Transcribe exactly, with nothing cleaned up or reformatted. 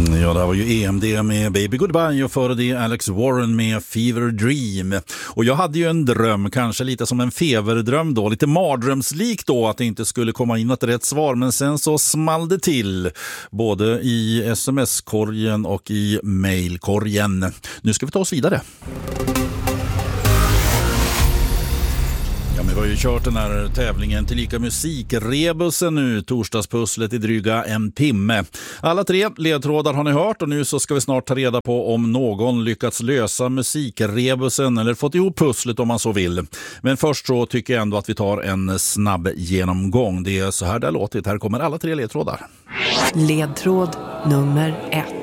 Ja, det var ju E M D med Baby Goodbye och före det Alex Warren med Fever Dream. Och jag hade ju en dröm, kanske lite som en feverdröm då, lite mardrömslik då, att det inte skulle komma in ett rätt svar. Men sen så small det till, både i sms-korgen och i mailkorgen. Nu ska vi ta oss vidare. Ja, men vi har ju kört den här tävlingen till lika musikrebusen nu, torsdagspusslet i dryga en timme. Alla tre ledtrådar har ni hört och nu så ska vi snart ta reda på om någon lyckats lösa musikrebusen eller fått ihop pusslet om man så vill. Men först så tycker jag ändå att vi tar en snabb genomgång. Det är så här det har låtit. Här kommer alla tre ledtrådar. Ledtråd nummer ett.